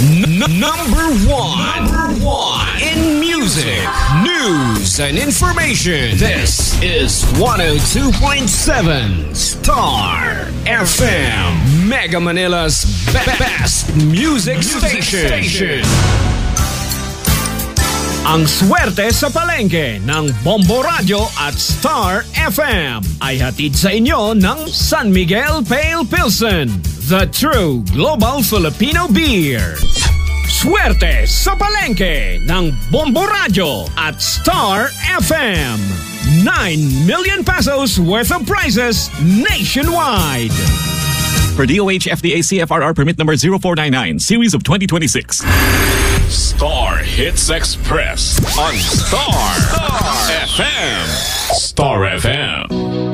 Number one in music, news, and information. This is 102.7 Star FM, Mega Manila's best music station. Ang swerte sa palengke ng Bombo Radio at Star FM ay hatid sa inyo ng San Miguel Pale Pilsen, the true global Filipino beer. Swerte sa palengke ng Bombo Radio at Star FM. 9 million pesos worth of prizes nationwide. For DOH FDA CFRR permit number 0499, series of 2026. Star Hits Express on Star FM. Star FM.